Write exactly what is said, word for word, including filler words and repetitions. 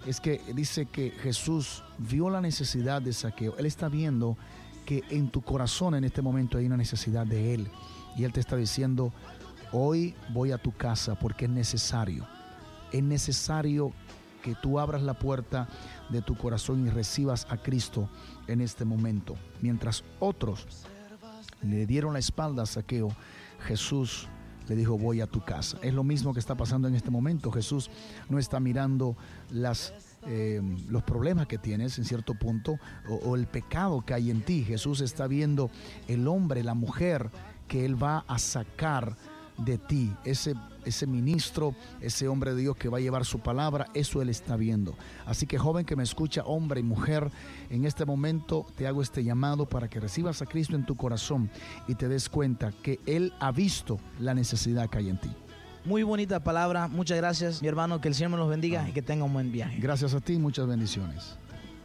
es que dice que Jesús vio la necesidad de Zaqueo. Él está viendo que en tu corazón en este momento hay una necesidad de Él. Y Él te está diciendo, hoy voy a tu casa porque es necesario. Es necesario que tú abras la puerta de tu corazón y recibas a Cristo en este momento. Mientras otros le dieron la espalda a Zaqueo, Jesús le dijo, voy a tu casa. Es lo mismo que está pasando en este momento. Jesús no está mirando las, eh, los problemas que tienes en cierto punto o, o el pecado que hay en ti. Jesús está viendo el hombre, la mujer que Él va a sacar de ti, ese, ese ministro, ese hombre de Dios que va a llevar su palabra. Eso Él está viendo. Así que, joven que me escucha, hombre y mujer, en este momento te hago este llamado para que recibas a Cristo en tu corazón y te des cuenta que Él ha visto la necesidad que hay en ti. Muy bonita palabra, muchas gracias mi hermano, que el Señor me los bendiga ah. y que tenga un buen viaje. Gracias a ti, muchas bendiciones.